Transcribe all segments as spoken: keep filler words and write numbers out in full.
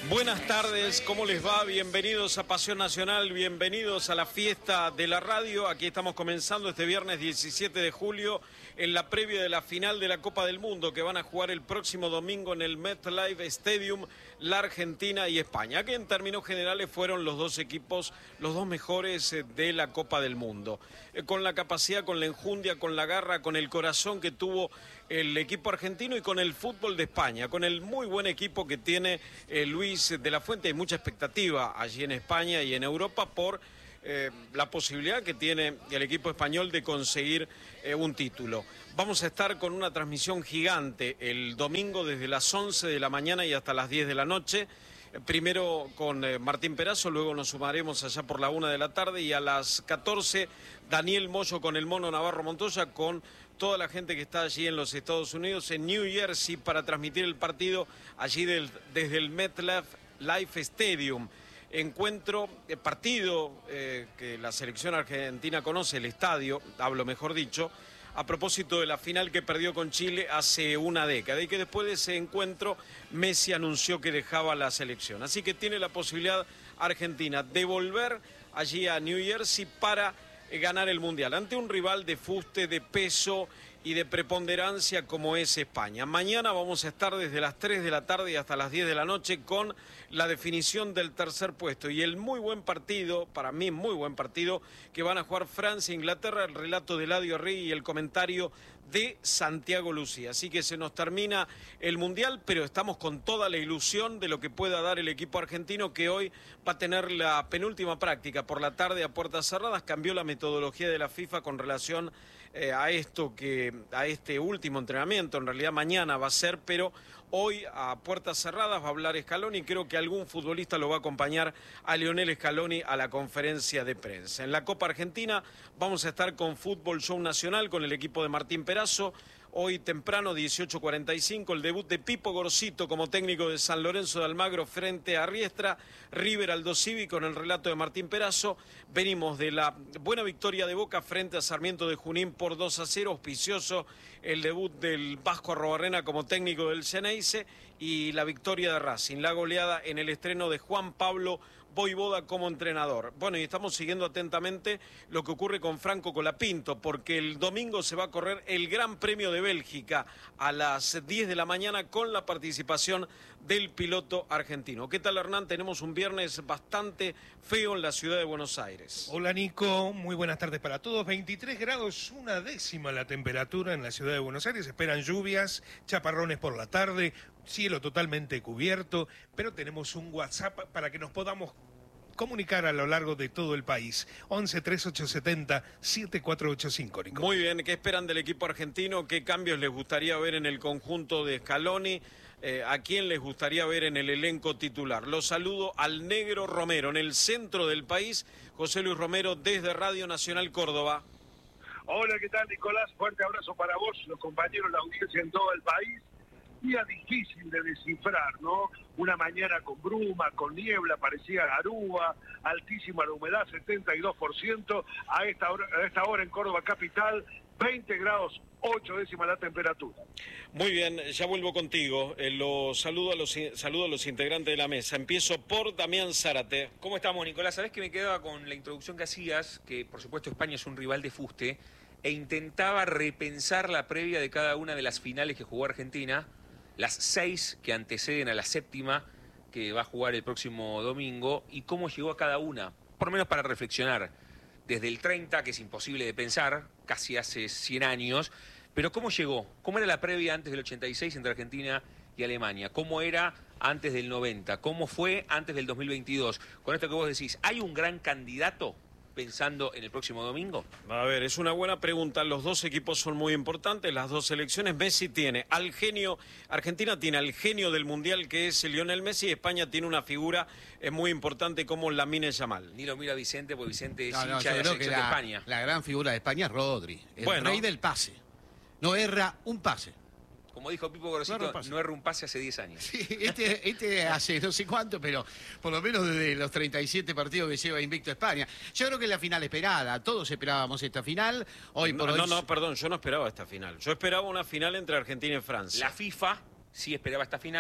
Buenas tardes, ¿cómo les va? Bienvenidos a Pasión Nacional, bienvenidos a la fiesta de la radio. Aquí estamos comenzando este viernes diecisiete de julio en la previa de la final de la Copa del Mundo que van a jugar el próximo domingo en el MetLife Stadium, la Argentina y España, que en términos generales fueron los dos equipos, los dos mejores de la Copa del Mundo. Eh, con la capacidad, con la enjundia, con la garra, con el corazón que tuvo el equipo argentino y con el fútbol de España, con el muy buen equipo que tiene eh, Luis de la Fuente. Hay mucha expectativa allí en España y en Europa por eh, la posibilidad que tiene el equipo español de conseguir eh, un título. Vamos a estar con una transmisión gigante el domingo desde las once de la mañana y hasta las diez de la noche. Primero con eh, Martín Perazo, luego nos sumaremos allá por la una de la tarde y a las catorce Daniel Moyo con el Mono Navarro Montoya, con toda la gente que está allí en los Estados Unidos, en New Jersey, para transmitir el partido allí del, desde el MetLife Stadium. Encuentro, eh, partido eh, que la selección argentina conoce, el estadio, hablo mejor dicho, a propósito de la final que perdió con Chile hace una década y que después de ese encuentro Messi anunció que dejaba la selección. Así que tiene la posibilidad Argentina de volver allí a New Jersey para ganar el Mundial ante un rival de fuste, de peso y de preponderancia como es España. Mañana vamos a estar desde las tres de la tarde y hasta las diez de la noche con la definición del tercer puesto y el muy buen partido, para mí muy buen partido, que van a jugar Francia e Inglaterra, el relato de Eladio Arregui y el comentario de Santiago Lucía. Así que se nos termina el Mundial, pero estamos con toda la ilusión de lo que pueda dar el equipo argentino, que hoy va a tener la penúltima práctica por la tarde a puertas cerradas. Cambió la metodología de la FIFA con relación eh, a esto que a este último entrenamiento. En realidad mañana va a ser, pero hoy a puertas cerradas va a hablar Scaloni y creo que algún futbolista lo va a acompañar a Lionel Scaloni a la conferencia de prensa. En la Copa Argentina vamos a estar con Fútbol Show Nacional con el equipo de Martín Perazo. Hoy temprano, dieciocho cuarenta y cinco, el debut de Pipo Gorosito como técnico de San Lorenzo de Almagro frente a Riestra, River Aldo Civi con el relato de Martín Perazo. Venimos de la buena victoria de Boca frente a Sarmiento de Junín por dos a cero, auspicioso el debut del Vasco Arrobarrena como técnico del Xeneize y la victoria de Racing, la goleada en el estreno de Juan Pablo Voivoda como entrenador. Bueno, y estamos siguiendo atentamente lo que ocurre con Franco Colapinto, porque el domingo se va a correr el Gran Premio de Bélgica a las diez de la mañana con la participación del piloto argentino. ¿Qué tal, Hernán? Tenemos un viernes bastante feo en la ciudad de Buenos Aires. Hola, Nico. Muy buenas tardes para todos. veintitrés grados, una décima la temperatura en la ciudad de Buenos Aires. Esperan lluvias, chaparrones por la tarde, cielo totalmente cubierto, pero tenemos un WhatsApp para que nos podamos comunicar a lo largo de todo el país. once, treinta y ocho setenta, setenta y cuatro ochenta y cinco, Nico. Muy bien, ¿qué esperan del equipo argentino? ¿Qué cambios les gustaría ver en el conjunto de Scaloni? Eh, ¿A quién les gustaría ver en el elenco titular? Los saludo al Negro Romero, en el centro del país. José Luis Romero, desde Radio Nacional Córdoba. Hola, ¿qué tal, Nicolás? Fuerte abrazo para vos, los compañeros, la audiencia en todo el país. Día difícil de descifrar, ¿no? Una mañana con bruma, con niebla, parecía garúa, altísima la humedad, setenta y dos por ciento. A esta hora, a esta hora en Córdoba capital, veinte grados, ocho décimas la temperatura. Muy bien, ya vuelvo contigo. Eh, los saludo a los saludo a los integrantes de la mesa. Empiezo por Damián Zárate. ¿Cómo estamos, Nicolás? Sabés que me quedaba con la introducción que hacías, que por supuesto España es un rival de fuste, e intentaba repensar la previa de cada una de las finales que jugó Argentina, las seis que anteceden a la séptima que va a jugar el próximo domingo, y cómo llegó a cada una, por lo menos para reflexionar. Desde el treinta, que es imposible de pensar, casi hace cien años, pero ¿cómo llegó? ¿Cómo era la previa antes del ochenta y seis entre Argentina y Alemania? ¿Cómo era antes del noventa? ¿Cómo fue antes del dos mil veintidós? Con esto que vos decís, ¿hay un gran candidato pensando en el próximo domingo? A ver, es una buena pregunta. Los dos equipos son muy importantes, las dos selecciones. Messi tiene al genio, Argentina tiene al genio del Mundial, que es Lionel Messi, y España tiene una figura eh, muy importante como Lamine Yamal. Ni lo mira Vicente, porque Vicente es No, no, hincha de la yo creo que selección de la, España. la gran figura de España es Rodri, el Bueno. rey del pase. No erra un pase. Como dijo Pipo Gorosito, No erra un pase. no erra un pase hace diez años. Sí, este, este hace no sé cuánto, pero por lo menos desde los treinta y siete partidos que lleva invicto España. Yo creo que es la final esperada, todos esperábamos esta final. Hoy No, por hoy... no, no, perdón, yo no esperaba esta final. Yo esperaba una final entre Argentina y Francia. La FIFA sí esperaba esta final,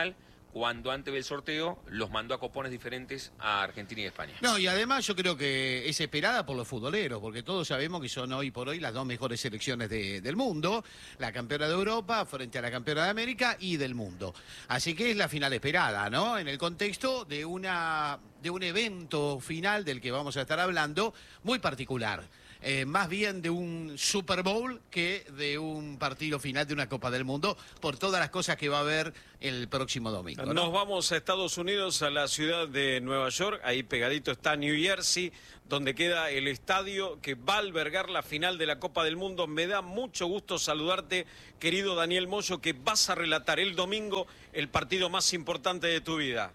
cuando antes del sorteo los mandó a copones diferentes a Argentina y España. No, y además yo creo que es esperada por los futboleros, porque todos sabemos que son hoy por hoy las dos mejores selecciones de- del mundo, la campeona de Europa frente a la campeona de América y del mundo. Así que es la final esperada, ¿no? En el contexto de una de un evento final del que vamos a estar hablando muy particular. Eh, más bien de un Super Bowl que de un partido final de una Copa del Mundo, por todas las cosas que va a haber el próximo domingo, ¿no? Nos vamos a Estados Unidos, a la ciudad de Nueva York, ahí pegadito está New Jersey, donde queda el estadio que va a albergar la final de la Copa del Mundo. Me da mucho gusto saludarte, querido Daniel Moyo, que vas a relatar el domingo el partido más importante de tu vida.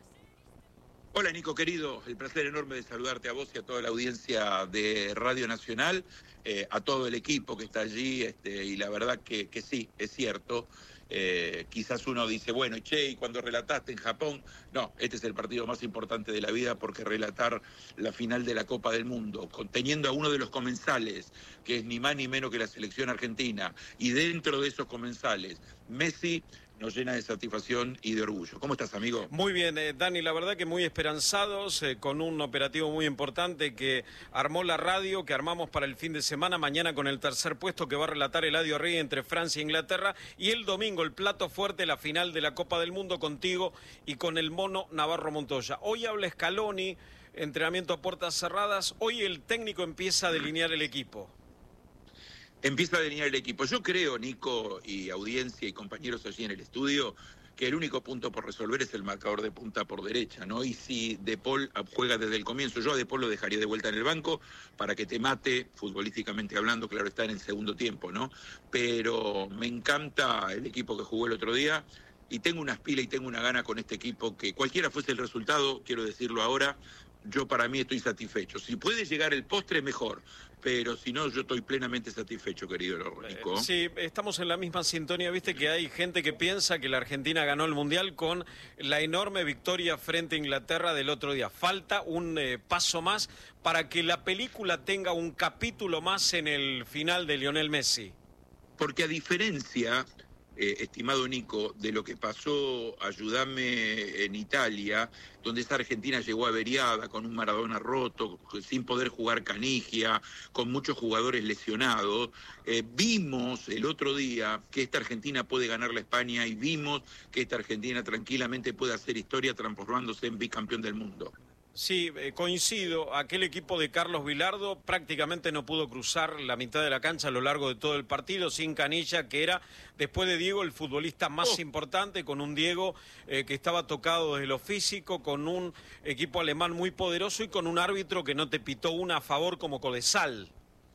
Hola Nico querido, el placer enorme de saludarte a vos y a toda la audiencia de Radio Nacional, eh, a todo el equipo que está allí, este, y la verdad que, que sí, es cierto. Eh, quizás uno dice, bueno, che, ¿y cuando relataste en Japón? No, este es el partido más importante de la vida, porque relatar la final de la Copa del Mundo, conteniendo a uno de los comensales, que es ni más ni menos que la selección argentina, y dentro de esos comensales, Messi, nos llena de satisfacción y de orgullo. ¿Cómo estás, amigo? Muy bien, eh, Dani, la verdad que muy esperanzados, eh, con un operativo muy importante que armó la radio, que armamos para el fin de semana, mañana con el tercer puesto que va a relatar Eladio Rey entre Francia e Inglaterra, y el domingo el plato fuerte, la final de la Copa del Mundo contigo y con el mono Navarro Montoya. Hoy habla Scaloni, entrenamiento a puertas cerradas, hoy el técnico empieza a delinear el equipo. Empieza a delinear el equipo. Yo creo, Nico, y audiencia y compañeros allí en el estudio, que el único punto por resolver es el marcador de punta por derecha, ¿no? Y si De Paul juega desde el comienzo, yo a De Paul lo dejaría de vuelta en el banco para que te mate, futbolísticamente hablando, claro está, en el segundo tiempo, ¿no? Pero me encanta el equipo que jugó el otro día y tengo unas pilas y tengo una gana con este equipo que cualquiera fuese el resultado, quiero decirlo ahora, yo para mí estoy satisfecho. Si puede llegar el postre, mejor. Pero si no, yo estoy plenamente satisfecho, querido Nico. Eh, sí, estamos en la misma sintonía. Viste que hay gente que piensa que la Argentina ganó el Mundial con la enorme victoria frente a Inglaterra del otro día. Falta un eh, paso más para que la película tenga un capítulo más en el final de Lionel Messi. Porque a diferencia, eh, estimado Nico, de lo que pasó, ayúdame, en Italia, donde esa Argentina llegó averiada, con un Maradona roto, sin poder jugar Canigia, con muchos jugadores lesionados, eh, vimos el otro día que esta Argentina puede ganar la España y vimos que esta Argentina tranquilamente puede hacer historia transformándose en bicampeón del mundo. Sí, eh, coincido. Aquel equipo de Carlos Vilardo prácticamente no pudo cruzar la mitad de la cancha a lo largo de todo el partido, sin Canilla, que era, después de Diego, el futbolista más oh. importante, con un Diego eh, que estaba tocado desde lo físico, con un equipo alemán muy poderoso y con un árbitro que no te pitó una a favor como Codesal.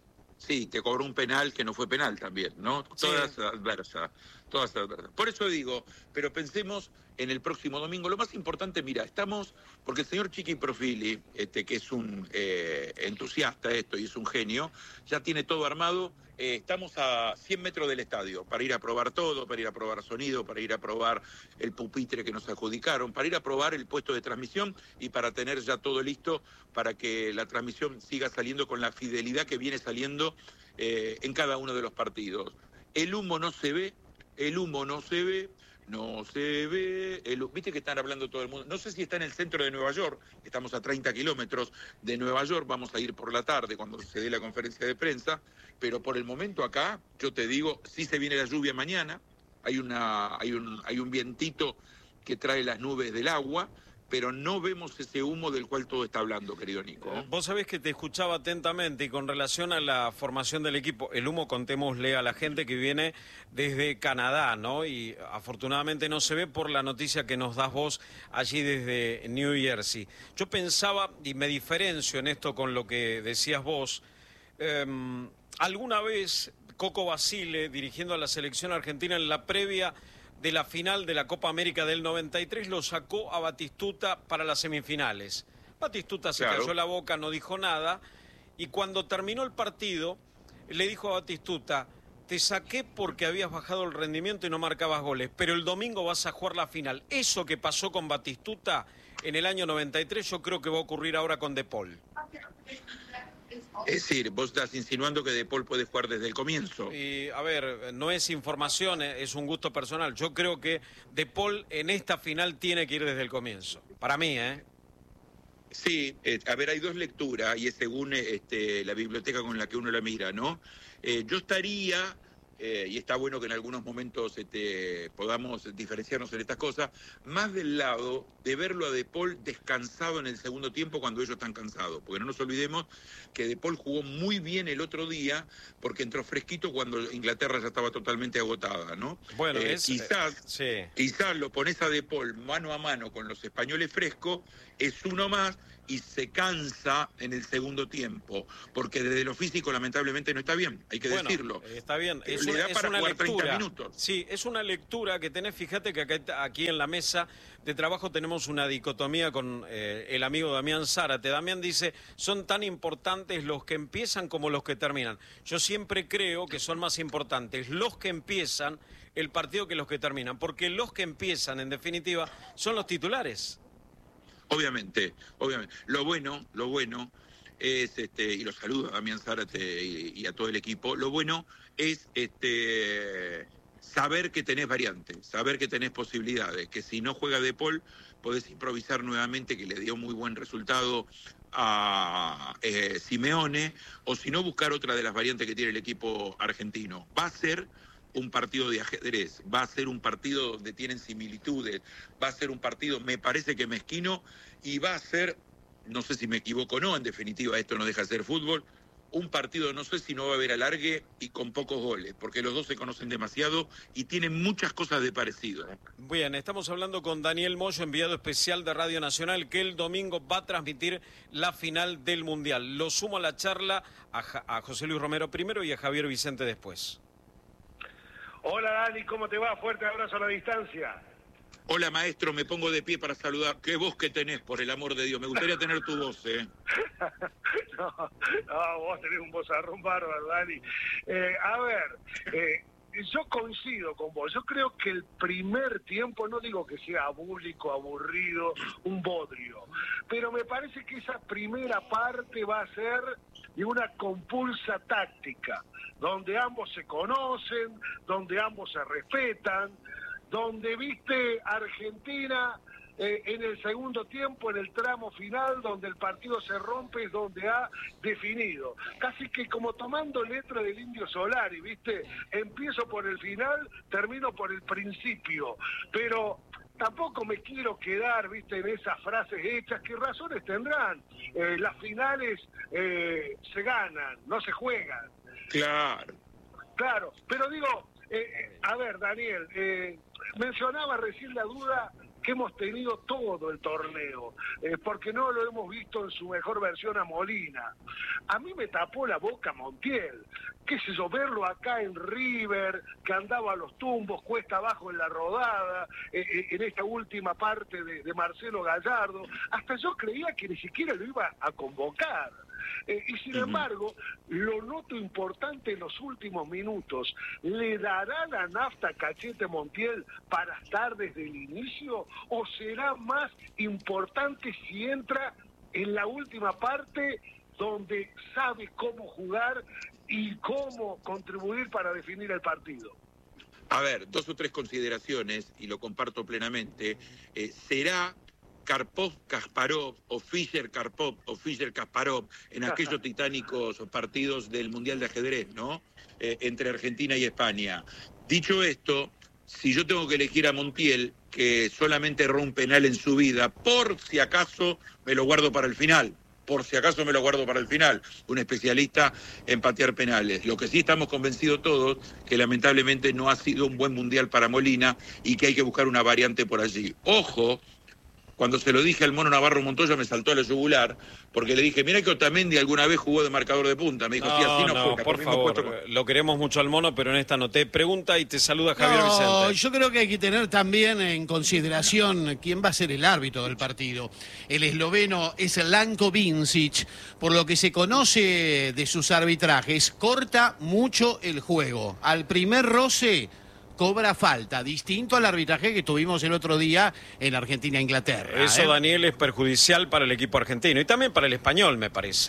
Sí, te cobró un penal que no fue penal también, ¿no? Todas sí. adversas, todas adversas. Por eso digo, pero pensemos en el próximo domingo. Lo más importante, mira, estamos, porque el señor Chiqui Profili, este, que es un eh, entusiasta de esto y es un genio, ya tiene todo armado. Eh, estamos a cien metros del estadio para ir a probar todo, para ir a probar sonido, para ir a probar el pupitre que nos adjudicaron, para ir a probar el puesto de transmisión y para tener ya todo listo para que la transmisión siga saliendo con la fidelidad que viene saliendo eh, en cada uno de los partidos. El humo no se ve, el humo no se ve, no se ve, el, viste que están hablando todo el mundo, no sé si está en el centro de Nueva York, estamos a treinta kilómetros de Nueva York, vamos a ir por la tarde cuando se dé la conferencia de prensa, pero por el momento acá, yo te digo, sí se viene la lluvia mañana, hay, una, hay, un, hay un vientito que trae las nubes del agua, pero no vemos ese humo del cual todo está hablando, querido Nico. Vos sabés que te escuchaba atentamente y con relación a la formación del equipo, el humo, contémosle a la gente que viene desde Canadá, ¿no? Y afortunadamente no se ve por la noticia que nos das vos allí desde New Jersey. Yo pensaba, y me diferencio en esto con lo que decías vos, eh, alguna vez Coco Basile, dirigiendo a la selección argentina en la previa de la final de la Copa América del noventa y tres, lo sacó a Batistuta para las semifinales. Batistuta se claro. cayó la boca, no dijo nada, y cuando terminó el partido, le dijo a Batistuta, te saqué porque habías bajado el rendimiento y no marcabas goles, pero el domingo vas a jugar la final. Eso que pasó con Batistuta en el año noventa y tres, yo creo que va a ocurrir ahora con De Paul. Es decir, vos estás insinuando que De Paul puede jugar desde el comienzo. Y, a ver, no es información, es un gusto personal. Yo creo que De Paul en esta final tiene que ir desde el comienzo. Para mí, ¿eh? Sí, eh, a ver, hay dos lecturas y es según este, la biblioteca con la que uno la mira, ¿no? Eh, yo estaría, eh, y está bueno que en algunos momentos este, podamos diferenciarnos en estas cosas, más del lado de verlo a De Paul descansado en el segundo tiempo cuando ellos están cansados. Porque no nos olvidemos que De Paul jugó muy bien el otro día porque entró fresquito cuando Inglaterra ya estaba totalmente agotada, ¿no? Bueno, eh, es, quizás, eh, sí. quizás lo pones a De Paul mano a mano con los españoles frescos, es uno más y se cansa en el segundo tiempo, porque desde lo físico lamentablemente no está bien, hay que bueno, decirlo. Está bien, es Le una, da es para una jugar lectura. treinta minutos. Sí, es una lectura que tenés, fíjate que acá, aquí en la mesa de trabajo tenemos una dicotomía con eh, el amigo Damián Zárate. Damián dice, son tan importantes los que empiezan como los que terminan. Yo siempre creo que son más importantes los que empiezan el partido que los que terminan, porque los que empiezan, en definitiva, son los titulares. Obviamente, obviamente. Lo bueno, lo bueno es, este, y los saludo a Damián Zárate y, y a todo el equipo, lo bueno es este saber que tenés variantes, saber que tenés posibilidades, que si no juega De Paul podés improvisar nuevamente, que le dio muy buen resultado a eh, Simeone, o si no buscar otra de las variantes que tiene el equipo argentino. Va a ser un partido de ajedrez, va a ser un partido donde tienen similitudes, va a ser un partido, me parece que mezquino, y va a ser, no sé si me equivoco o no, en definitiva esto no deja de ser fútbol, un partido no sé si no va a haber alargue y con pocos goles, porque los dos se conocen demasiado y tienen muchas cosas de parecido. Bien, estamos hablando con Daniel Moyo, enviado especial de Radio Nacional, que el domingo va a transmitir la final del Mundial. Lo sumo a la charla a, ja a José Luis Romero primero y a Javier Vicente después. Hola Dani, ¿cómo te va? Fuerte abrazo a la distancia. Hola maestro, me pongo de pie para saludar. Qué voz que tenés, por el amor de Dios. Me gustaría tener tu voz, ¿eh? no, no, vos tenés un vozarrón bárbaro, Dani. Eh, a ver, eh, yo coincido con vos. Yo creo que el primer tiempo, no digo que sea abúlico, aburrido, un bodrio, pero me parece que esa primera parte va a ser de una compulsa táctica, donde ambos se conocen, donde ambos se respetan, donde viste Argentina eh, en el segundo tiempo, en el tramo final, donde el partido se rompe, es donde ha definido. Casi que como tomando letra del Indio Solari, viste, empiezo por el final, termino por el principio, pero tampoco me quiero quedar, viste, en esas frases hechas, que razones tendrán. Eh, las finales eh, se ganan, no se juegan. Claro. Claro, pero digo, eh, a ver, Daniel, eh, mencionaba recién la duda que hemos tenido todo el torneo, eh, porque no lo hemos visto en su mejor versión a Molina. A mí me tapó la boca Montiel, qué sé yo, verlo acá en River, que andaba a los tumbos, cuesta abajo en la rodada, eh, eh, en esta última parte de, de Marcelo Gallardo, hasta yo creía que ni siquiera lo iba a convocar. Eh, y sin embargo, lo noto importante en los últimos minutos. ¿Le dará la nafta Cachete Montiel para estar desde el inicio? ¿O será más importante si entra en la última parte donde sabe cómo jugar y cómo contribuir para definir el partido? A ver, dos o tres consideraciones, y lo comparto plenamente. Eh, ¿Será Karpov-Kasparov o Fischer-Karpov o Fischer-Kasparov en aquellos titánicos partidos del Mundial de Ajedrez, ¿no? Eh, entre Argentina y España? Dicho esto, si yo tengo que elegir a Montiel, que solamente erró un penal en su vida, por si acaso me lo guardo para el final. Por si acaso me lo guardo para el final, un especialista en patear penales. Lo que sí estamos convencidos todos, que lamentablemente no ha sido un buen mundial para Molina y que hay que buscar una variante por allí. Ojo, cuando se lo dije al Mono Navarro Montoya me saltó a la yugular, porque le dije, mira que Otamendi alguna vez jugó de marcador de punta. Me dijo, no, sí, así no, no fue. por favor, puesto... lo queremos mucho al Mono, pero en esta no te pregunta y te saluda Javier no, Vicente. Yo creo que hay que tener también en consideración quién va a ser el árbitro del partido. El esloveno es Lanko Vincic, por lo que se conoce de sus arbitrajes, corta mucho el juego. Al primer roce cobra falta, distinto al arbitraje que tuvimos el otro día en Argentina-Inglaterra. Eso, ¿eh? Daniel, es perjudicial para el equipo argentino y también para el español, me parece.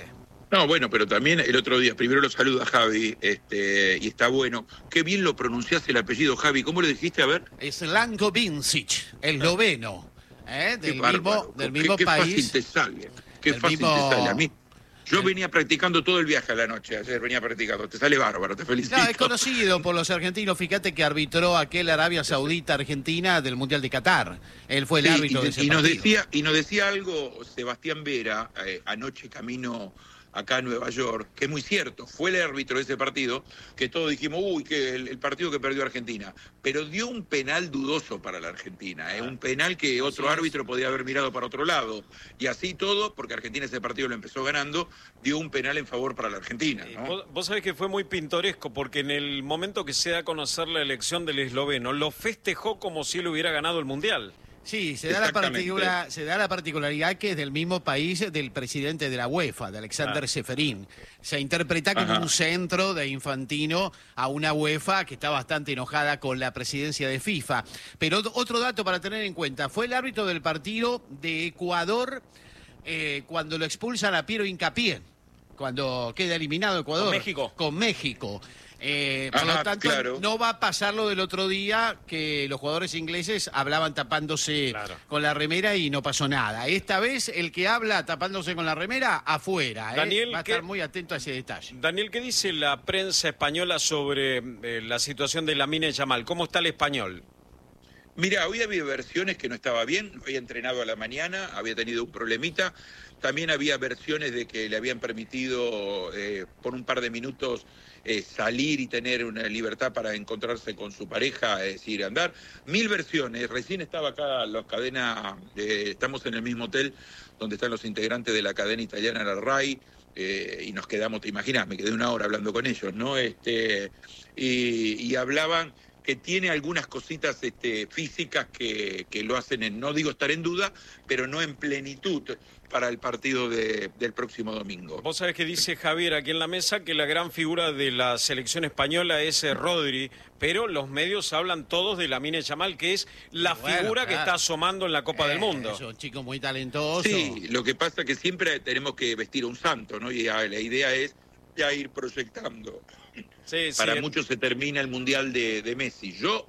No, bueno, pero también el otro día, primero lo saluda Javi, este, y está bueno. Qué bien lo pronunciás el apellido, Javi. ¿Cómo lo dijiste? A ver. Slanko Vincic, esloveno, ¿eh? Qué del bárbaro. mismo, del Qué- mismo qué país. fácil te sale. Qué del fácil mismo- te sale. A mí. Yo el- venía practicando todo el viaje a la noche, ayer venía practicando. Te sale bárbaro, te felicito. No, es conocido por los argentinos. Fíjate que arbitró aquel Arabia Saudita-Argentina del Mundial de Qatar. Él fue el Sí, árbitro y, de ese y nos partido. decía y nos decía algo Sebastián Vera eh, anoche camino acá a Nueva York, que es muy cierto, fue el árbitro de ese partido, que todos dijimos, uy, que el, el partido que perdió Argentina, pero dio un penal dudoso para la Argentina, eh, un penal que otro árbitro podía haber mirado para otro lado, y así todo, porque Argentina ese partido lo empezó ganando, dio un penal en favor para la Argentina, Eh, ¿no? Vos, vos sabés que fue muy pintoresco porque en el momento que se da a conocer la elección del esloveno, lo festejó como si él hubiera ganado el Mundial. Sí, se da, la Exactamente. particular, se da la particularidad que es del mismo país del presidente de la UEFA, de Alexander Ah. Seferín. Se interpreta como Ajá. un centro de Infantino a una UEFA que está bastante enojada con la presidencia de FIFA. Pero ot- otro dato para tener en cuenta, fue el árbitro del partido de Ecuador eh, cuando lo expulsan a Piero Hincapié, cuando queda eliminado Ecuador. Con México. Con México. Eh, por Ajá, lo tanto, claro. no va a pasar lo del otro día que los jugadores ingleses hablaban tapándose Claro. con la remera y no pasó nada. Esta vez el que habla tapándose con la remera, afuera. ¿eh? Daniel, va a ¿qué- estar muy atento a ese detalle. Daniel, ¿qué dice la prensa española sobre eh, la situación de Lamine Yamal? ¿Cómo está el español? Mira, hoy había versiones que no estaba bien, había entrenado a la mañana, había tenido un problemita, también había versiones de que le habían permitido eh, por un par de minutos eh, salir y tener una libertad para encontrarse con su pareja, es decir, andar. Mil versiones, recién estaba acá la cadena, eh, estamos en el mismo hotel donde están los integrantes de la cadena italiana, la RAI, eh, y nos quedamos, te imaginas, me quedé una hora hablando con ellos, ¿no? Este, y, y hablaban que tiene algunas cositas este, físicas que, que lo hacen, en, no digo estar en duda, pero no en plenitud para el partido de- del próximo domingo. Vos sabés que dice Javier aquí en la mesa que la gran figura de la selección española es eh, Rodri, pero los medios hablan todos de Lamine Yamal, que es la Bueno, figura que claro. está asomando en la Copa del Eh, Mundo. Es un chico muy talentoso. Sí, lo que pasa es que siempre tenemos que vestir a un santo, ¿no? Y ah, la idea es ya ir proyectando. Sí, sí, Para en- muchos se termina el Mundial de, de Messi. Yo,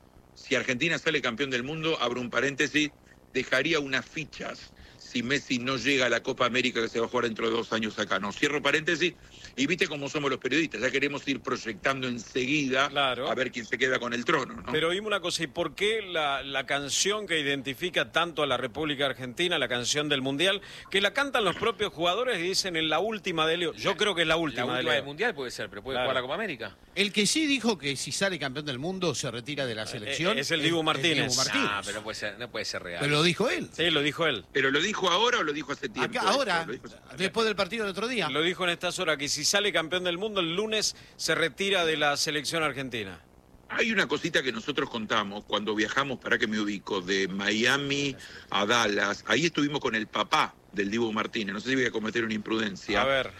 si Argentina sale campeón del mundo, abro un paréntesis, dejaría unas fichas si Messi no llega a la Copa América que se va a jugar dentro de dos años acá. No, cierro paréntesis y viste cómo somos los periodistas, ya queremos ir proyectando enseguida Claro. a ver quién se queda con el trono, ¿no? Pero dime una cosa, ¿y por qué la, la canción que identifica tanto a la República Argentina, la canción del Mundial, que la cantan los propios jugadores y dicen en la última de Leo? Yo creo que es la La última, última de del Leo. Mundial puede ser, pero puede Claro. jugar la Copa América. El que sí dijo que si sale campeón del mundo se retira de la selección. Eh, es el Dibu Martínez. Dibu Martínez. Ah, pero no puede ser, no puede ser real. Pero lo dijo él. Sí, lo dijo él. ¿Pero lo dijo ahora o lo dijo hace tiempo? Acá, ahora, Lo dijo hace- después del partido del otro día. Lo dijo en estas horas, que si sale campeón del mundo el lunes se retira de la selección argentina. Hay una cosita que nosotros contamos cuando viajamos, para que me ubico, de Miami a Dallas. Ahí estuvimos con el papá del Dibu Martínez. No sé si voy a cometer una imprudencia. A ver,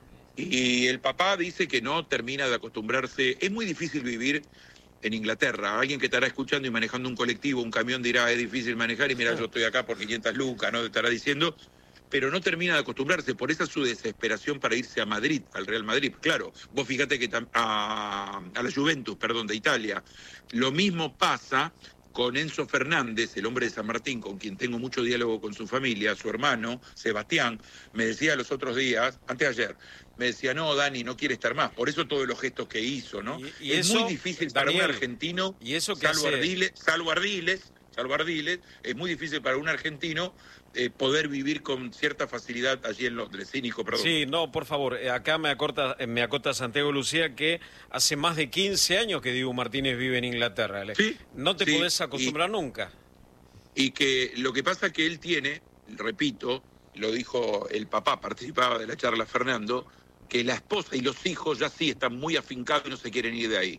Y el papá dice que no termina de acostumbrarse. Es muy difícil vivir en Inglaterra. Alguien que estará escuchando y manejando un colectivo, un camión dirá, es difícil manejar y mira, yo estoy acá por quinientas lucas, ¿no? Estará diciendo, pero no termina de acostumbrarse. Por esa su desesperación para irse a Madrid, al Real Madrid. Claro, vos fíjate que tam- a, a la Juventus, perdón, de Italia. Lo mismo pasa con Enzo Fernández, el hombre de San Martín, con quien tengo mucho diálogo con su familia, su hermano, Sebastián, me decía los otros días, antes de ayer, me decía, no, Dani, no quiere estar más. Por eso todos los gestos que hizo, ¿no? Y- y es eso, muy difícil para Daniel, un argentino, y eso que salvo, hace- Ardiles, salvo Ardiles, salvo Ardiles, es muy difícil para un argentino eh, poder vivir con cierta facilidad allí en Londres. Sí, Nico, perdón. sí, no, por favor, eh, acá me acota, eh, me acota Santiago Lucía que hace más de quince años que Dibu Martínez vive en Inglaterra. Le- Sí, no te sí, podés acostumbrar nunca. Y que lo que pasa que él tiene, repito, lo dijo el papá, participaba de la charla Fernando, que la esposa y los hijos ya sí están muy afincados y no se quieren ir de ahí.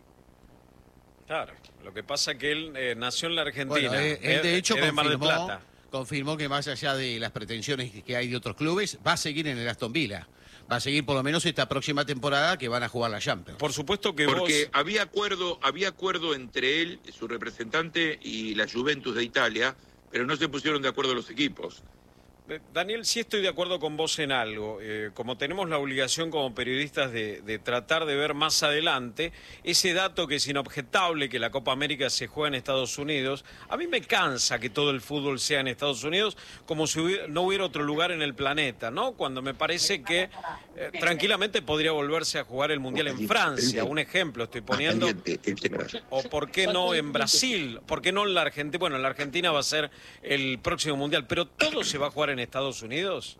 Claro, lo que pasa es que él eh, nació en la Argentina. Bueno, eh, él es- de hecho es de Mar del confirmó, Plata. confirmó que más allá de las pretensiones que hay de otros clubes, va a seguir en el Aston Villa. Va a seguir por lo menos esta próxima temporada que van a jugar la Champions. Por supuesto que Porque vos... había acuerdo, había acuerdo entre él, su representante, y la Juventus de Italia, pero no se pusieron de acuerdo los equipos. Eh, Daniel, sí estoy de acuerdo con vos en algo. Eh, como tenemos la obligación como periodistas de, de tratar de ver más adelante, ese dato que es inobjetable, que la Copa América se juega en Estados Unidos, a mí me cansa que todo el fútbol sea en Estados Unidos, como si hubiera, no hubiera otro lugar en el planeta, ¿no? Cuando me parece que eh, tranquilamente podría volverse a jugar el Mundial en Francia, un ejemplo estoy poniendo. O por qué no en Brasil, por qué no en la Argentina. Bueno, en la Argentina va a ser el próximo Mundial, pero todo se va a jugar en Estados Unidos.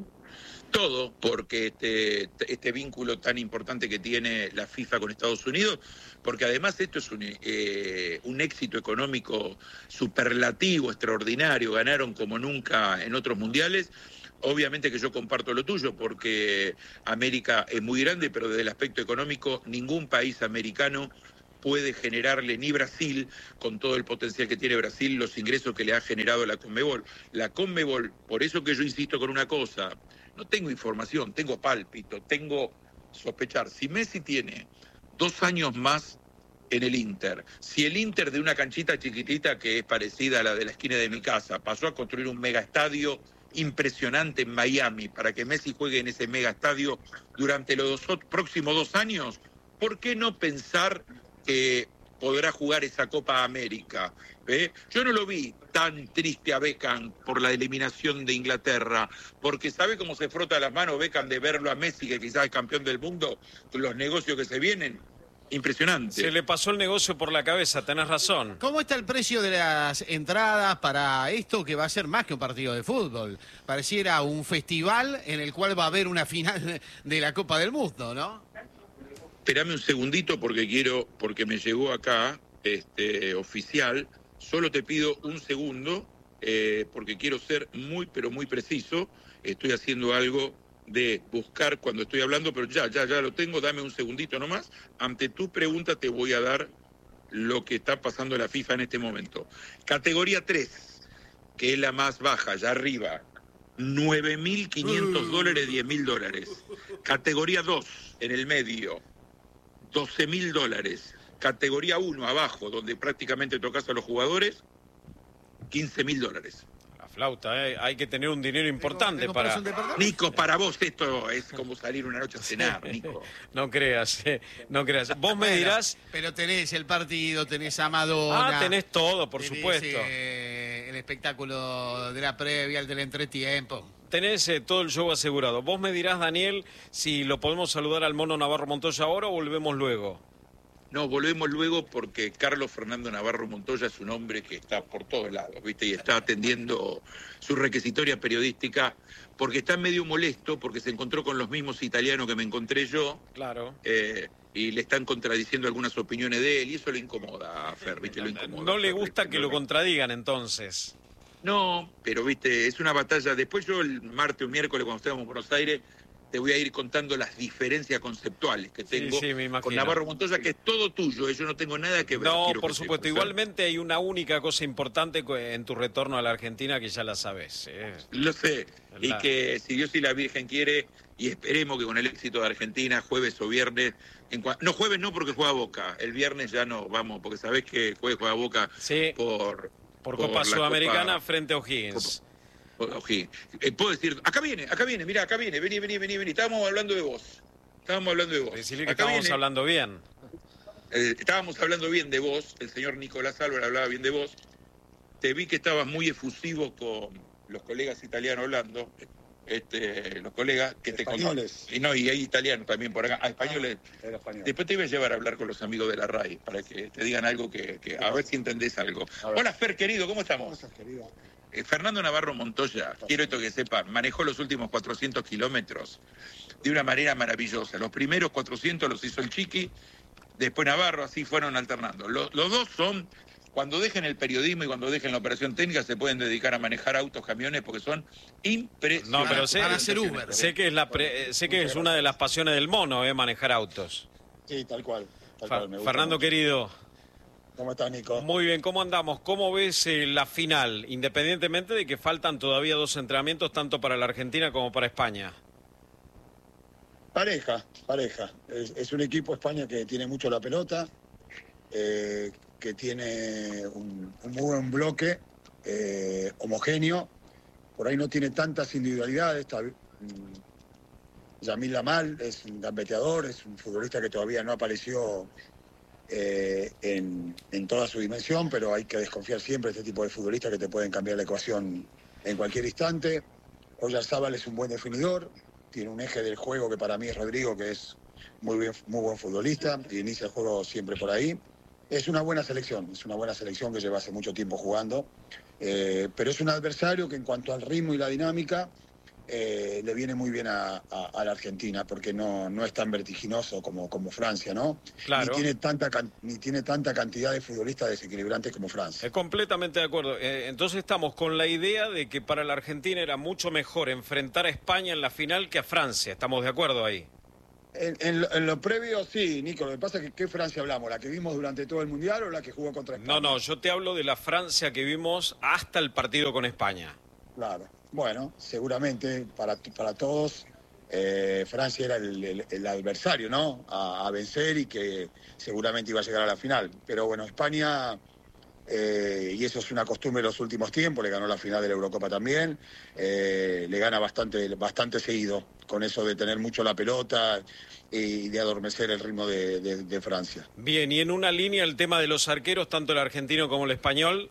Todo, porque este, este vínculo tan importante que tiene la FIFA con Estados Unidos, porque además esto es un, eh, un éxito económico superlativo, extraordinario, ganaron como nunca en otros mundiales. Obviamente que yo comparto lo tuyo, porque América es muy grande, pero desde el aspecto económico ningún país americano puede generarle, ni Brasil, con todo el potencial que tiene Brasil, los ingresos que le ha generado la Conmebol. La Conmebol, por eso que yo insisto con una cosa, no tengo información, tengo pálpito, tengo sospechar. Si Messi tiene dos años más en el Inter, si el Inter de una canchita chiquitita que es parecida a la de la esquina de mi casa, pasó a construir un megaestadio impresionante en Miami para que Messi juegue en ese megaestadio durante los dos, próximos dos años, ¿por qué no pensar que podrá jugar esa Copa América? ¿Eh? Yo no lo vi tan triste a Beckham por la eliminación de Inglaterra, porque ¿sabe cómo se frota las manos Beckham de verlo a Messi, que quizás es campeón del mundo, con los negocios que se vienen? Impresionante. Se le pasó el negocio por la cabeza, tenés razón. ¿Cómo está el precio de las entradas para esto que va a ser más que un partido de fútbol? Pareciera un festival en el cual va a haber una final de la Copa del Mundo, ¿no? Espérame un segundito porque quiero, porque me llegó acá, este, oficial. Solo te pido un segundo, eh, porque quiero ser muy, pero muy preciso. Estoy haciendo algo de buscar cuando estoy hablando, pero ya, ya, ya lo tengo. Dame un segundito nomás. Ante tu pregunta te voy a dar lo que está pasando en la FIFA en este momento. Categoría tres, que es la más baja, allá arriba. nueve mil quinientos dólares, diez mil dólares. Categoría dos, en el medio. doce mil dólares. Categoría uno, abajo, donde prácticamente tocas a los jugadores, quince mil dólares. La flauta, ¿eh? Hay que tener un dinero importante ¿Tengo para... Nico, para vos esto es como salir una noche a cenar, Nico. No creas, eh, no creas. Vos me dirás... Pero tenés el partido, tenés a Madonna. Ah, tenés todo, por tenés, supuesto. Eh, el espectáculo de la previa, el del entretiempo. Tenés eh, todo el show asegurado. Vos me dirás, Daniel, si lo podemos saludar al Mono Navarro Montoya ahora o volvemos luego. No, volvemos luego porque Carlos Fernando Navarro Montoya es un hombre que está por todos lados, ¿viste? Y está atendiendo su requisitoria periodística porque está medio molesto porque se encontró con los mismos italianos que me encontré yo. Claro. Eh, y le están contradiciendo algunas opiniones de él y eso le incomoda a Fer, ¿viste? Lo incomoda. No le Fer, gusta ¿viste? que lo contradigan entonces. No, pero viste, es una batalla. Después yo el martes o miércoles cuando estemos en Buenos Aires te voy a ir contando las diferencias conceptuales que tengo Sí, sí, me imagino. con Navarro Montoya, que es todo tuyo, yo no tengo nada que ver. No, quiero por que supuesto. sepas, ¿eh? Igualmente hay una única cosa importante co- en tu retorno a la Argentina que ya la sabes. ¿eh? Lo sé, y La- que si Dios y la Virgen quiere, y esperemos que con el éxito de Argentina, jueves o viernes, en cua- no jueves no porque juega Boca, el viernes ya no, vamos, porque sabés que jueves juega Boca Sí, por... por por Copa la Sudamericana Copa- frente a O'Higgins. Ojí. Eh, puedo decir, acá viene, acá viene, mirá, acá viene, vení, vení, vení, vení. Estábamos hablando de vos. Estábamos hablando de vos. Decirle que Acá estábamos viene. hablando bien. Eh, estábamos hablando bien de vos, el señor Nicolás Álvarez hablaba bien de vos. Te vi que estabas muy efusivo con los colegas italianos hablando, este, los colegas que te Españoles. Y no, y hay italianos también por acá, ah, españoles. Era español. Después te iba a llevar a hablar con los amigos de la R A I para que te digan algo que, que a ver si entendés algo. A ver. Hola Fer, querido, ¿cómo ¿Cómo estamos? estás, querido? Eh, Fernando Navarro Montoya, quiero esto que sepan, manejó los últimos cuatrocientos kilómetros de una manera maravillosa. Los primeros cuatrocientos los hizo el Chiqui, después Navarro, así fueron alternando. Los, los dos son, cuando dejen el periodismo y cuando dejen la operación técnica, se pueden dedicar a manejar autos, camiones, porque son impresionantes. No, pero sé, Van a hacer Uber. sé que es la pre- eh, sé que es una de las pasiones del mono, eh, manejar autos. Sí, tal cual. Tal Fa- cual me gusta Fernando mucho. querido, ¿Cómo estás, Nico? muy bien, ¿cómo andamos? ¿Cómo ves eh, la final? Independientemente de que faltan todavía dos entrenamientos, tanto para la Argentina como para España. Pareja, pareja. Es, es un equipo España que tiene mucho la pelota, eh, que tiene un, un muy buen bloque, eh, homogéneo, por ahí no tiene tantas individualidades. Está, mm, Yamil Lamal es un gambeteador, es un futbolista que todavía no apareció eh, en, en toda su dimensión, pero hay que desconfiar siempre de este tipo de futbolistas que te pueden cambiar la ecuación en cualquier instante. Oyarzábal es un buen definidor, tiene un eje del juego que para mí es Rodrigo, que es muy, bien, muy buen futbolista, y inicia el juego siempre por ahí. Es una buena selección, es una buena selección que lleva hace mucho tiempo jugando, eh, pero es un adversario que en cuanto al ritmo y la dinámica eh, le viene muy bien a, a, a la Argentina, porque no, no es tan vertiginoso como, como Francia, ¿no? Claro. Ni tiene, tanta, ni tiene tanta cantidad de futbolistas desequilibrantes como Francia. Eh, completamente de acuerdo. Eh, entonces estamos con la idea de que para la Argentina era mucho mejor enfrentar a España en la final que a Francia. ¿Estamos de acuerdo ahí? En, en, lo, en lo previo, sí, Nico. Lo que pasa es que ¿qué Francia hablamos? ¿La que vimos durante todo el Mundial o la que jugó contra España? No, no, yo te hablo de la Francia que vimos hasta el partido con España. Claro. Bueno, seguramente para, para todos eh, Francia era el, el, el adversario, ¿no? A, a vencer y que seguramente iba a llegar a la final. Pero bueno, España, eh, y eso es una costumbre de los últimos tiempos, le ganó la final de la Eurocopa también, eh, le gana bastante, bastante seguido, con eso de tener mucho la pelota y de adormecer el ritmo de, de, de Francia. Bien, y en una línea el tema de los arqueros, tanto el argentino como el español.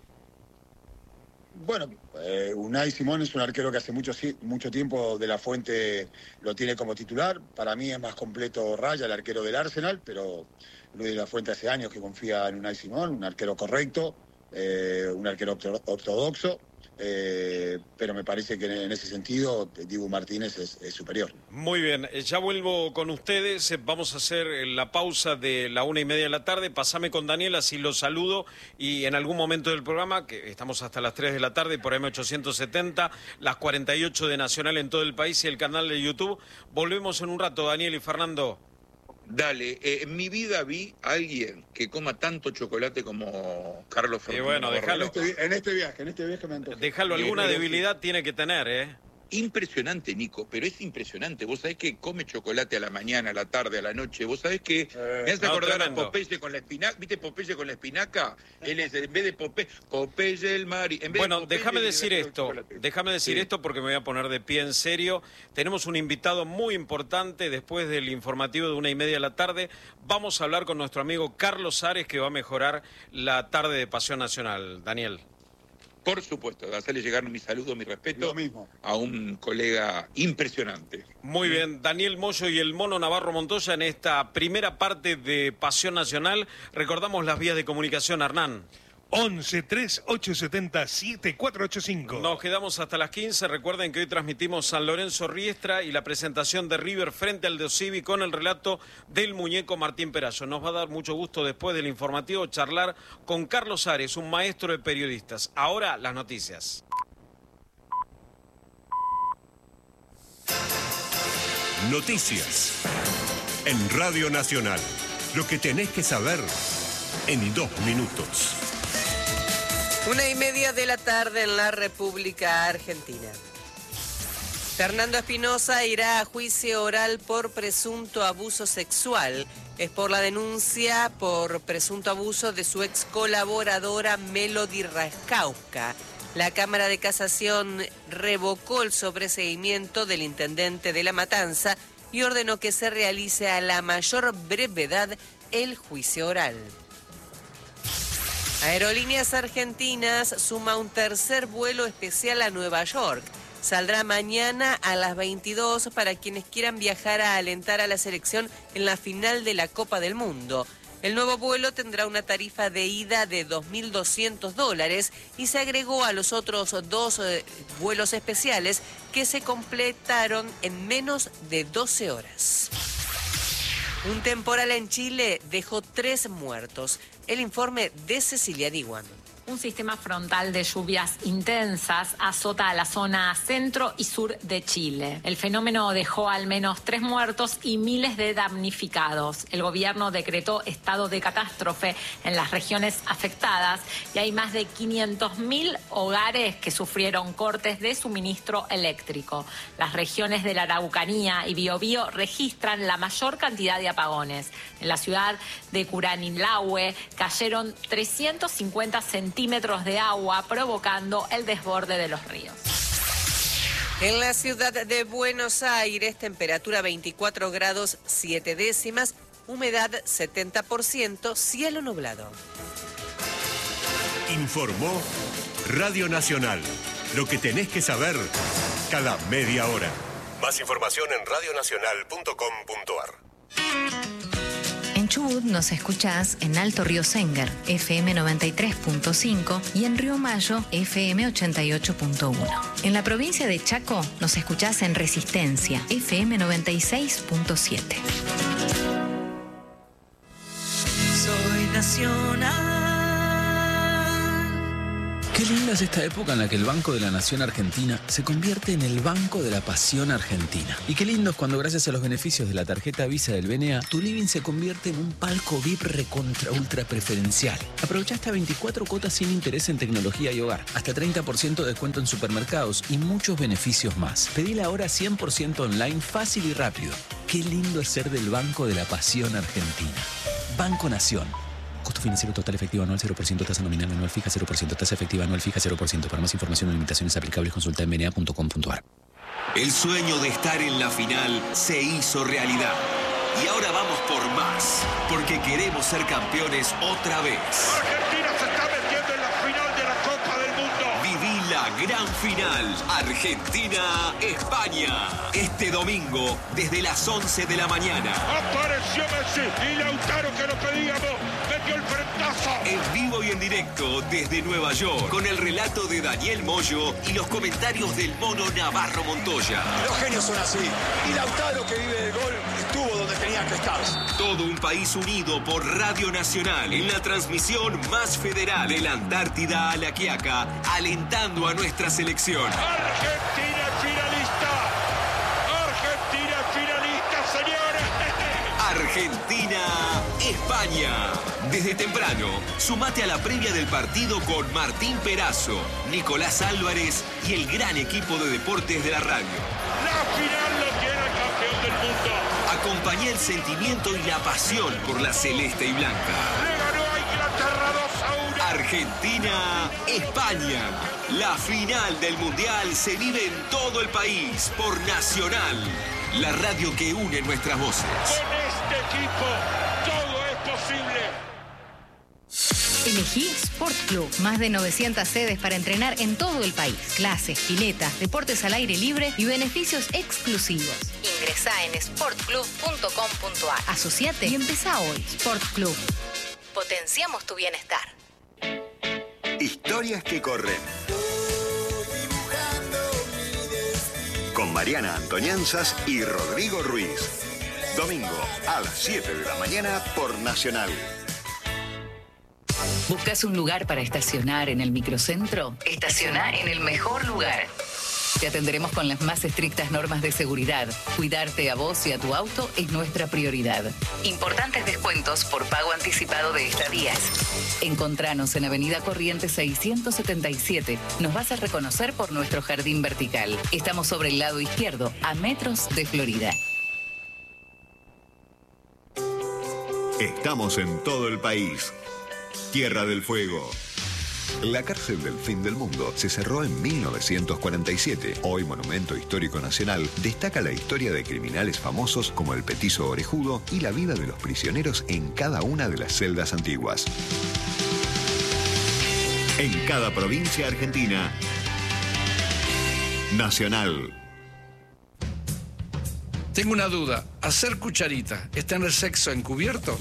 Bueno, eh, Unai Simón es un arquero que hace mucho, mucho tiempo De La Fuente lo tiene como titular. Para mí es más completo Raya, el arquero del Arsenal, pero Luis De La Fuente hace años que confía en Unai Simón, un arquero correcto, eh, un arquero ortodoxo, eh, pero me parece que en ese sentido Dibu Martínez es, es superior. Muy bien, ya vuelvo con ustedes, vamos a hacer la pausa de la una y media de la tarde, pasame con Daniel, así lo saludo, y en algún momento del programa, que estamos hasta las tres de la tarde por M ochocientos setenta, las cuarenta y ocho de Nacional en todo el país y el canal de YouTube, volvemos en un rato, Daniel y Fernando. Dale, eh, en mi vida vi a alguien que coma tanto chocolate como Carlos Fernando. Y bueno, déjalo. En este, en este viaje, en este viaje me antoja. Déjalo, alguna debilidad tiene que tener, ¿eh? Impresionante, Nico, pero es impresionante. Vos sabés que come chocolate a la mañana, a la tarde, a la noche. Vos sabés que Eh, me hace no, acordar tremendo. a Popeye con la espinaca. ¿Viste Popeye con la espinaca? Él es, en vez de Popeye, Popeye el Mari. En vez Bueno, de Popeye, déjame le decir agregó esto, chocolate. déjame decir Sí. esto porque me voy a poner de pie en serio. Tenemos un invitado muy importante después del informativo de una y media de la tarde. Vamos a hablar con nuestro amigo Carlos Ares, que va a mejorar la tarde de Pasión Nacional. Daniel. Por supuesto, hacerle llegar mi saludo, mi respeto Lo mismo. a un colega impresionante. Muy bien, Daniel Moyo y el Mono Navarro Montoya en esta primera parte de Pasión Nacional. Recordamos las vías de comunicación, Hernán. once, tres, ocho setenta, siete cuatro ocho cinco. Nos quedamos hasta las quince. Recuerden que hoy transmitimos San Lorenzo Riestra y la presentación de River frente al de Osivi con el relato del muñeco Martín Perayo. Nos va a dar mucho gusto después del informativo charlar con Carlos Ares, un maestro de periodistas. Ahora las noticias. Noticias en Radio Nacional. Lo que tenés que saber en dos minutos. Una y media de la tarde en la República Argentina. Fernando Espinosa irá a juicio oral por presunto abuso sexual. Es por la denuncia por presunto abuso de su ex colaboradora Melody Raskauska. La Cámara de Casación revocó el sobreseimiento del intendente de La Matanza y ordenó que se realice a la mayor brevedad el juicio oral. Aerolíneas Argentinas suma un tercer vuelo especial a Nueva York. Saldrá mañana a las veintidós para quienes quieran viajar a alentar a la selección en la final de la Copa del Mundo. El nuevo vuelo tendrá una tarifa de ida de dos mil doscientos dólares y se agregó a los otros dos eh, vuelos especiales que se completaron en menos de doce horas. Un temporal en Chile dejó tres muertos. El informe de Cecilia Diwan. Un sistema frontal de lluvias intensas azota a la zona centro y sur de Chile. El fenómeno dejó al menos tres muertos y miles de damnificados. El gobierno decretó estado de catástrofe en las regiones afectadas y hay más de quinientos mil hogares que sufrieron cortes de suministro eléctrico. Las regiones de la Araucanía y Biobío registran la mayor cantidad de apagones. En la ciudad de Curanilahue cayeron trescientos cincuenta centímetros de agua, provocando el desborde de los ríos. En la ciudad de Buenos Aires, temperatura veinticuatro grados siete décimas, humedad setenta por ciento, cielo nublado. Informó Radio Nacional. Lo que tenés que saber cada media hora. Más información en radio nacional punto com punto a r. En Chubut nos escuchás en Alto Río Senguer, F M noventa y tres punto cinco y en Río Mayo, F M ochenta y ocho punto uno. En la provincia de Chaco nos escuchás en Resistencia, F M noventa y seis punto siete. Soy nacional. Qué linda es esta época en la que el Banco de la Nación Argentina se convierte en el Banco de la Pasión Argentina. Y qué lindo es cuando gracias a los beneficios de la tarjeta Visa del B N A, tu living se convierte en un palco V I P recontra ultra preferencial. Aprovecha hasta veinticuatro cuotas sin interés en tecnología y hogar, hasta treinta por ciento de descuento en supermercados y muchos beneficios más. Pedila ahora cien por ciento online, fácil y rápido. Qué lindo es ser del Banco de la Pasión Argentina. Banco Nación. Costo financiero total efectivo anual cero por ciento, tasa nominal anual fija cero por ciento, tasa efectiva anual fija cero por ciento. Para más información o limitaciones aplicables consulta en b n a punto com punto a r. El sueño de estar en la final se hizo realidad. Y ahora vamos por más, porque queremos ser campeones otra vez. Argentina se está metiendo en la final de la Copa del Mundo. Viví la gran final, Argentina-España. Este domingo, desde las once de la mañana. Apareció Messi y Lautaro, que lo pedíamos, metió el frentazo. En vivo y en directo desde Nueva York, con el relato de Daniel Moyo y los comentarios del mono Navarro Montoya. Los genios son así. Y Lautaro, que vive del gol, estuvo donde tenía que estar. Todo un país unido por Radio Nacional en la transmisión más federal de la Antártida a la Quiaca, alentando a nuestra selección. Argentina finalista. Argentina finalista, señores. Argentina-España. Desde temprano, sumate a la previa del partido con Martín Perazo, Nicolás Álvarez y el gran equipo de deportes de la radio. La final lo tiene el campeón del mundo. Acompañá el sentimiento y la pasión por la celeste y blanca. Le ganó a Inglaterra dos a uno. Argentina-España. La final del Mundial se vive en todo el país por Nacional, la radio que une nuestras voces. Con este equipo todo es posible. Elegí Sport Club. Más de novecientas sedes para entrenar en todo el país. Clases, piletas, deportes al aire libre y beneficios exclusivos. Ingresá en sport club punto com punto a r. Asociate y empezá hoy. Sport Club. Potenciamos tu bienestar. Historias que corren. Con Mariana Antonianzas y Rodrigo Ruiz. Domingo a las siete de la mañana por Nacional. ¿Buscas un lugar para estacionar en el microcentro? Estaciona en el mejor lugar. Te atenderemos con las más estrictas normas de seguridad. Cuidarte a vos y a tu auto es nuestra prioridad. Importantes descuentos por pago anticipado de estadías. Encontranos en Avenida Corrientes seiscientos setenta y siete. Nos vas a reconocer por nuestro jardín vertical. Estamos sobre el lado izquierdo, a metros de Florida. Estamos en todo el país. Tierra del Fuego. La cárcel del fin del mundo se cerró en mil novecientos cuarenta y siete. Hoy Monumento Histórico Nacional destaca la historia de criminales famosos como el Petizo Orejudo y la vida de los prisioneros en cada una de las celdas antiguas. En cada provincia argentina, Nacional. Tengo una duda. ¿Hacer cucharita es tener sexo encubierto?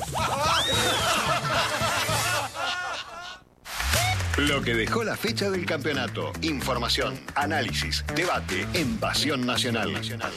Lo que dejó la fecha del campeonato. Información, análisis, debate en Pasión Nacional.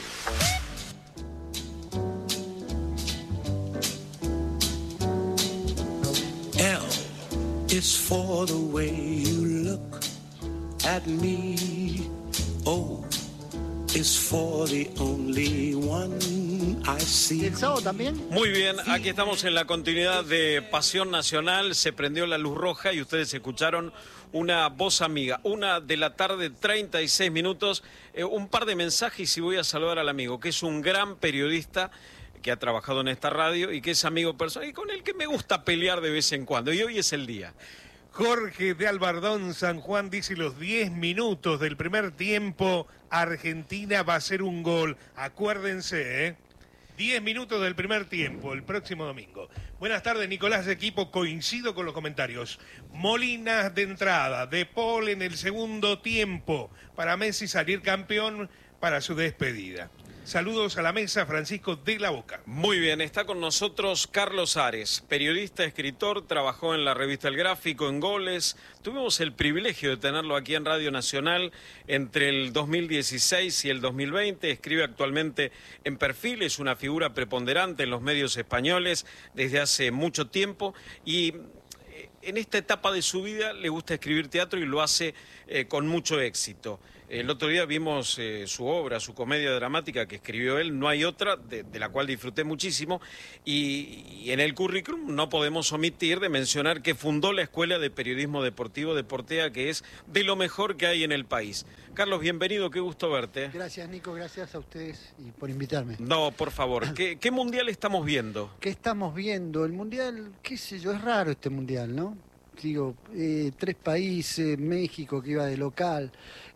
L is for the way you look at me. O is for the only one I see. ¿El sábado también? Muy bien, aquí estamos en la continuidad de Pasión Nacional. Se prendió la luz roja y ustedes escucharon una voz amiga. Una de la tarde, treinta y seis minutos. Eh, un par de mensajes y voy a saludar al amigo, que es un gran periodista que ha trabajado en esta radio y que es amigo personal y con el que me gusta pelear de vez en cuando. Y hoy es el día. Jorge de Albardón, San Juan, dice los diez minutos del primer tiempo, Argentina va a hacer un gol. Acuérdense, ¿eh? diez minutos del primer tiempo, el próximo domingo. Buenas tardes, Nicolás de equipo. Coincido con los comentarios. Molina de entrada, De Paul en el segundo tiempo. Para Messi salir campeón para su despedida. Saludos a la mesa, Francisco de la Boca. Muy bien, está con nosotros Carlos Ares, periodista, escritor, trabajó en la revista El Gráfico, en Goles. Tuvimos el privilegio de tenerlo aquí en Radio Nacional entre el dos mil dieciséis y el dos mil veinte. Escribe actualmente en Perfil, es una figura preponderante en los medios españoles desde hace mucho tiempo y en esta etapa de su vida le gusta escribir teatro y lo hace eh, con mucho éxito. El otro día vimos eh, su obra, su comedia dramática que escribió él, No hay otra, de, de la cual disfruté muchísimo, y, y en el currículum no podemos omitir de mencionar que fundó la Escuela de Periodismo Deportivo Deportea, que es de lo mejor que hay en el país. Carlos, bienvenido, qué gusto verte. Gracias, Nico, gracias a ustedes y por invitarme. No, por favor, ¿qué, qué mundial estamos viendo? ¿Qué estamos viendo? El mundial, qué sé yo, es raro este mundial, ¿no? Digo, eh, tres países, México que iba de local,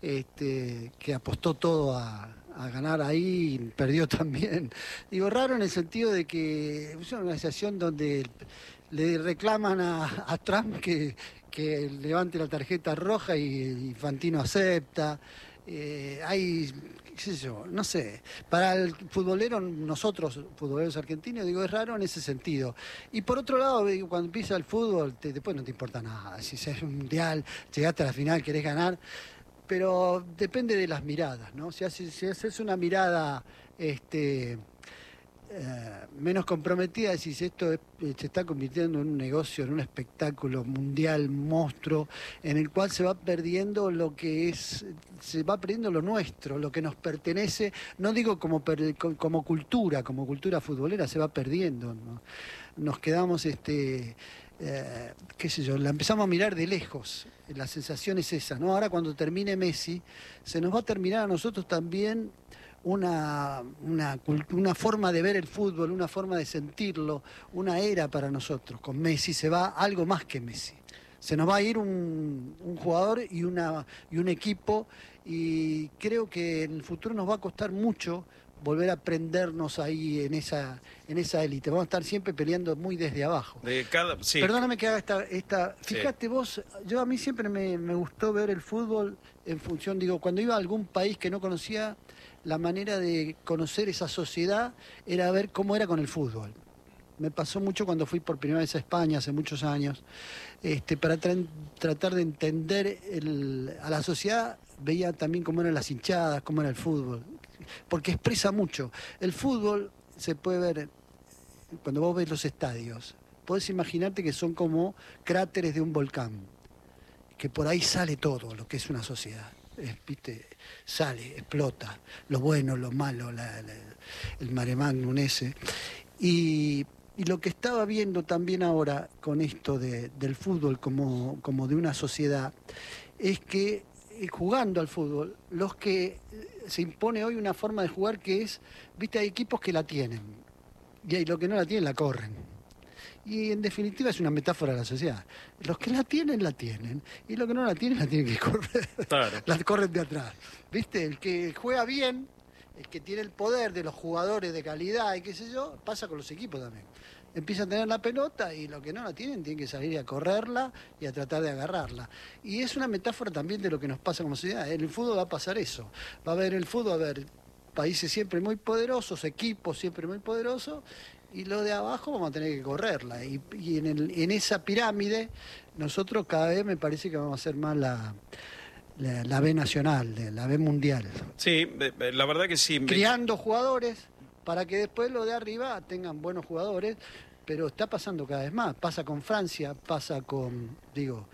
este, que apostó todo a, a ganar ahí, perdió también. Digo, raro en el sentido de que es una organización donde le reclaman a, a Trump que, que levante la tarjeta roja y Infantino acepta. Eh, hay, qué sé yo, no sé, para el futbolero, nosotros, futboleros argentinos, digo, es raro en ese sentido. Y por otro lado, digo, cuando empieza el fútbol, te, después no te importa nada, si es un mundial, llegaste a la final, querés ganar, pero depende de las miradas, ¿no? Si haces, si haces una mirada este, eh, menos comprometida, decís, esto es, se está convirtiendo en un negocio, en un espectáculo mundial, monstruo, en el cual se va perdiendo lo que es, se va perdiendo lo nuestro, lo que nos pertenece, no digo como, per, como cultura, como cultura futbolera, se va perdiendo, ¿no? Nos quedamos, este, eh, qué sé yo, la empezamos a mirar de lejos, la sensación es esa, ¿no? Ahora cuando termine Messi, se nos va a terminar a nosotros también Una, una, una forma de ver el fútbol, una forma de sentirlo, una era para nosotros. Con Messi se va algo más que Messi. Se nos va a ir un, un jugador y, una, y un equipo, y creo que en el futuro nos va a costar mucho volver a prendernos ahí en esa en esa élite. Vamos a estar siempre peleando muy desde abajo. De cada, sí. Perdóname que haga esta... esta fíjate sí. vos, yo a mí siempre me, me gustó ver el fútbol en función, digo, cuando iba a algún país que no conocía, la manera de conocer esa sociedad era ver cómo era con el fútbol. Me pasó mucho cuando fui por primera vez a España hace muchos años, este, para tra tratar de entender el, a la sociedad, veía también cómo eran las hinchadas, cómo era el fútbol, porque expresa mucho. El fútbol se puede ver, cuando vos ves los estadios, podés imaginarte que son como cráteres de un volcán, que por ahí sale todo lo que es una sociedad. Es, ¿viste? Sale, explota, lo bueno, lo malo, la, la, el mare magnum ese. Y, y lo que estaba viendo también ahora con esto de, del fútbol como, como de una sociedad, es que eh, jugando al fútbol, los que se impone hoy una forma de jugar que es, viste, hay equipos que la tienen, y hay los que no la tienen la corren. Y en definitiva es una metáfora de la sociedad. Los que la tienen, la tienen. Y los que no la tienen, la tienen que correr. Claro. La corren de atrás. ¿Viste? El que juega bien, el que tiene el poder de los jugadores de calidad y qué sé yo, pasa con los equipos también. Empieza a tener la pelota y los que no la tienen tienen que salir a correrla y a tratar de agarrarla. Y es una metáfora también de lo que nos pasa como sociedad. En el fútbol va a pasar eso. Va a haber el fútbol, va a haber países siempre muy poderosos, equipos siempre muy poderosos, y lo de abajo vamos a tener que correrla. Y, y en, el, en esa pirámide, nosotros cada vez me parece que vamos a hacer más la, la, la B nacional, la B mundial. Sí, la verdad que sí. Criando jugadores para que después los de arriba tengan buenos jugadores, pero está pasando cada vez más. Pasa con Francia, pasa con, digo,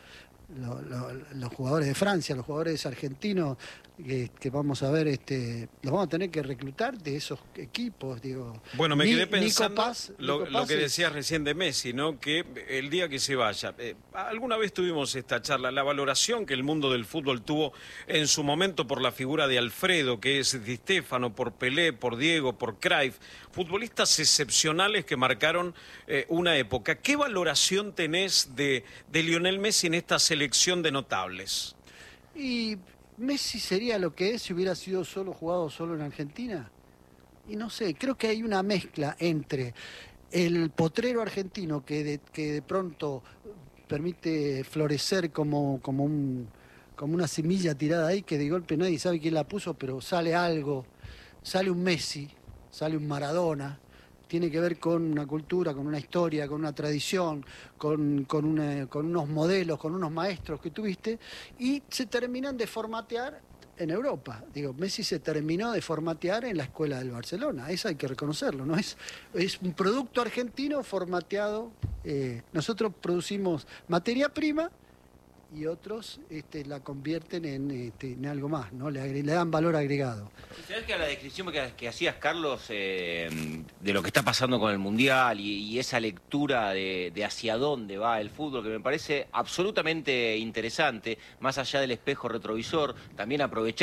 lo- lo- los jugadores de Francia, los jugadores argentinos que, que vamos a ver, este, los vamos a tener que reclutar de esos equipos, digo. Bueno, me Ni- quedé Nico pensando Paz- lo, Nico lo Paz que es- decías recién de Messi, ¿no? Que el día que se vaya, eh, alguna vez tuvimos esta charla, la valoración que el mundo del fútbol tuvo en su momento por la figura de Alfredo, que es Di Stéfano, por Pelé, por Diego, por Cruyff, futbolistas excepcionales que marcaron eh, una época. ¿Qué valoración tenés de, de Lionel Messi en esta selección de notables? Y Messi sería lo que es si hubiera sido solo jugado solo en Argentina. Y no sé, creo que hay una mezcla entre el potrero argentino que de, que de pronto permite florecer como, como, un, como una semilla tirada ahí que de golpe nadie sabe quién la puso, pero sale algo, sale un Messi, sale un Maradona. Tiene que ver con una cultura, con una historia, con una tradición, con, con, una- con unos modelos, con unos maestros que tuviste, y se terminan de formatear en Europa. Digo, Messi se terminó de formatear en la escuela del Barcelona, eso hay que reconocerlo, ¿no? Es, es un producto argentino formateado. Eh, nosotros producimos materia prima y otros este, la convierten en, este, en algo más, ¿no? Le, agre- le dan valor agregado. ¿Sabes que a la descripción que, que hacías, Carlos, eh, de lo que está pasando con el Mundial y, y esa lectura de, de hacia dónde va el fútbol, que me parece absolutamente interesante, más allá del espejo retrovisor, también aprovechar